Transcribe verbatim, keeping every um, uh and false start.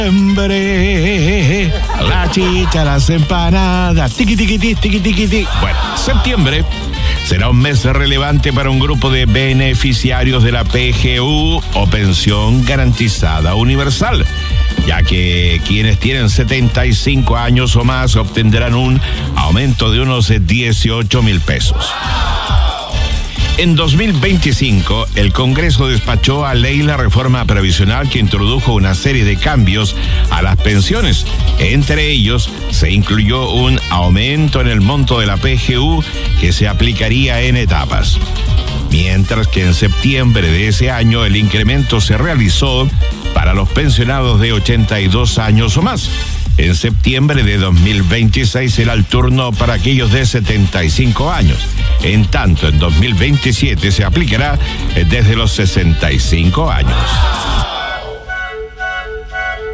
Septiembre, la chicha, las empanadas, tiqui, tiqui, tiqui, tiqui, tiqui, tiqui. Bueno, septiembre será un mes relevante para un grupo de beneficiarios de la P G U o Pensión Garantizada Universal, ya que quienes tienen setenta y cinco años o más obtendrán un aumento de unos dieciocho mil pesos. En dos mil veinticinco, el Congreso despachó a ley la reforma previsional que introdujo una serie de cambios a las pensiones. Entre ellos, se incluyó un aumento en el monto de la P G U que se aplicaría en etapas. Mientras que en septiembre de ese año el incremento se realizó para los pensionados de ochenta y dos años o más. En septiembre de dos mil veintiséis será el turno para aquellos de setenta y cinco años. En tanto, en dos mil veintisiete se aplicará desde los sesenta y cinco años.